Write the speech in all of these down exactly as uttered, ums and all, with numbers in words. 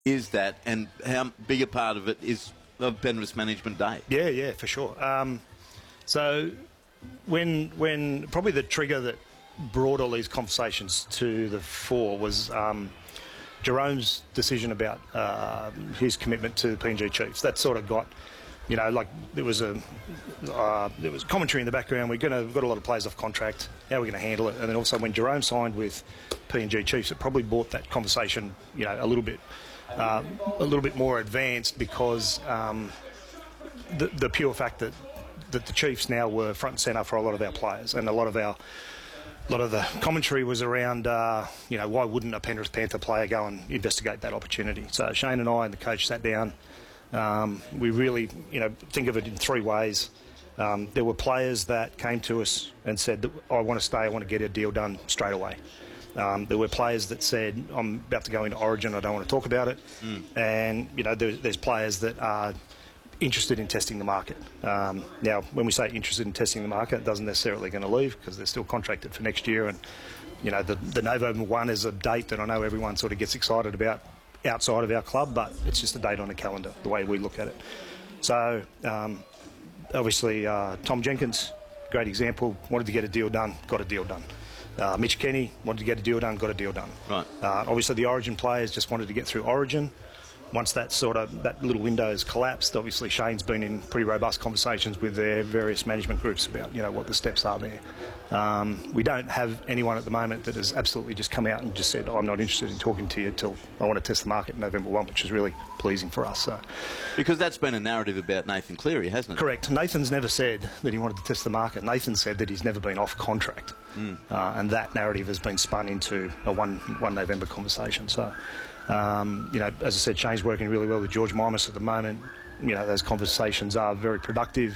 is that, and how big a part of it is of Penrith's management day? Yeah, yeah, for sure. Um, so when when probably the trigger that brought all these conversations to the fore was um, Jerome's decision about uh, his commitment to the P N G Chiefs. That sort of got, you know, like there was a uh, there was commentary in the background. We're going to we've got a lot of players off contract. How are we going to handle it? And then also when Jerome signed with P N G Chiefs, it probably brought that conversation, you know, a little bit uh, a little bit more advanced because um, the, the pure fact that that the Chiefs now were front and centre for a lot of our players, and a lot of our A lot of the commentary was around, uh, you know, why wouldn't a Penrith Panther player go and investigate that opportunity? So Shane and I and the coach sat down. Um, we really, you know, think of it in three ways. Um, there were players that came to us and said, I want to stay, I want to get a deal done straight away. Um, there were players that said, I'm about to go into Origin, I don't want to talk about it. Mm. And, you know, there, there's players that are interested in testing the market. Um, now, when we say interested in testing the market, it doesn't necessarily going to leave because they're still contracted for next year. And, you know, the, the November one is a date that I know everyone sort of gets excited about outside of our club, but it's just a date on the calendar, the way we look at it. So, um, obviously, uh, Tom Jenkins, great example, wanted to get a deal done, got a deal done. Uh, Mitch Kenny wanted to get a deal done, got a deal done. Right. Uh, obviously, the Origin players just wanted to get through Origin. Once that sort of that little window has collapsed, obviously Shane's been in pretty robust conversations with their various management groups about, you know, what the steps are there. Um, we don't have anyone at the moment that has absolutely just come out and just said, oh, I'm not interested in talking to you till I want to test the market in November first, which is really pleasing for us. So. Because that's been a narrative about Nathan Cleary, hasn't it? Correct. Nathan's never said that he wanted to test the market. Nathan said that he's never been off contract. Mm. Uh, and that narrative has been spun into a one, one November conversation. So. Um, you know, as I said, Shane's working really well with George Mimas at the moment. You know, those conversations are very productive.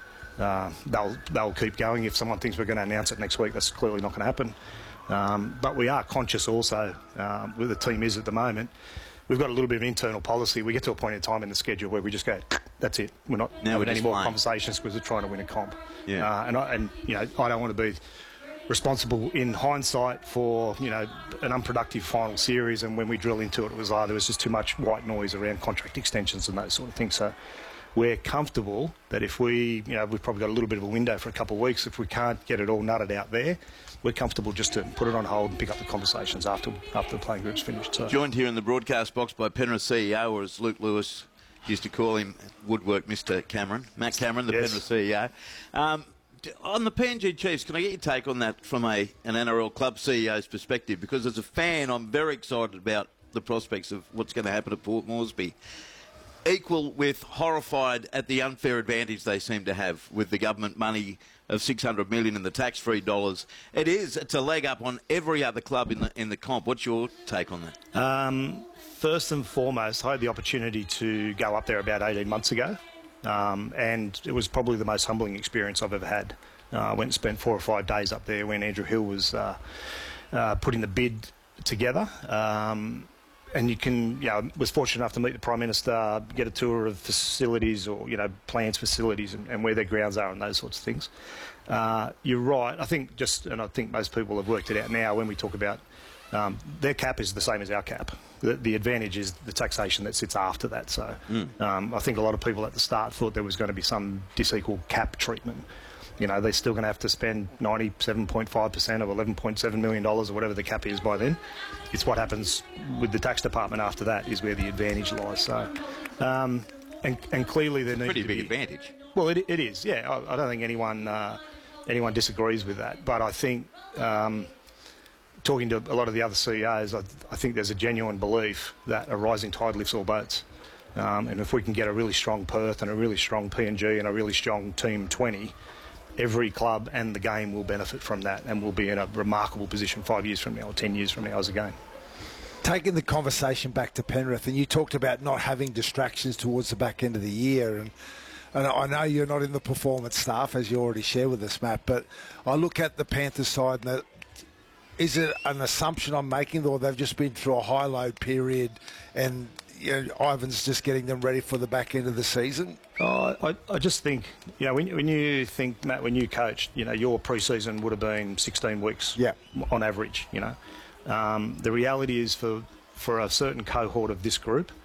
Uh, they'll they'll keep going. If someone thinks we're going to announce it next week, that's clearly not going to happen. Um, but we are conscious also, um, where the team is at the moment. We've got a little bit of internal policy. We get to a point in time in the schedule where we just go, that's it. We're not now having we're any more playing. conversations because we're trying to win a comp. Yeah. Uh, and, I, and, you know, I don't want to be responsible in hindsight for, you know, an unproductive final series, and when we drill into it, it was like there was just too much white noise around contract extensions and those sort of things. So we're comfortable that if we, you know, we've probably got a little bit of a window for a couple of weeks. If we can't get it all nutted out there, we're comfortable just to put it on hold and pick up the conversations after after the playing group's finished. So. Joined here in the broadcast box by Penrith C E O, or as Luke Lewis used to call him, Woodwork Mister Cameron, Matt Cameron, the yes. Penrith C E O. Um, On the P N G Chiefs, can I get your take on that from a an N R L club C E O's perspective? Because as a fan, I'm very excited about the prospects of what's going to happen at Port Moresby. Equal with horrified at the unfair advantage they seem to have with the government money of six hundred million dollars and the tax-free dollars. It is, it's a leg up on every other club in the in the comp. What's your take on that? Um, first and foremost, I had the opportunity to go up there about eighteen months ago. Um, and it was probably the most humbling experience I've ever had. Uh, I went and spent four or five days up there when Andrew Hill was uh, uh, putting the bid together. Um, and you can, you know, was fortunate enough to meet the Prime Minister, get a tour of facilities or, you know, plans facilities and, and where their grounds are and those sorts of things. Uh, you're right. I think just, and I think most people have worked it out now when we talk about Um, their cap is the same as our cap. The, the advantage is the taxation that sits after that. So mm. um, I think a lot of people at the start thought there was going to be some disequal cap treatment. You know, they're still going to have to spend ninety-seven point five percent of eleven point seven million dollars or whatever the cap is by then. It's what happens with the tax department after that is where the advantage lies. So, um, and, and clearly there needs pretty to big be, advantage. Well, it, it is, yeah. I, I don't think anyone uh, anyone disagrees with that. But I think... Um, talking to a lot of the other C E Os, I, I think there's a genuine belief that a rising tide lifts all boats. Um, and if we can get a really strong Perth and a really strong P N G and a really strong Team twenty, every club and the game will benefit from that and will be in a remarkable position five years from now or ten years from now as a game. Taking the conversation back to Penrith, and you talked about not having distractions towards the back end of the year, and And I know you're not in the performance staff, as you already shared with us, Matt, but I look at the Panthers side and the, is it an assumption I'm making, or they've just been through a high load period and you know, Ivan's just getting them ready for the back end of the season? Oh, I, I just think, you know, when, when you think, Matt, when you coached, you know, your pre-season would have been sixteen weeks yeah. on average, you know. Um, the reality is for for a certain cohort of this group.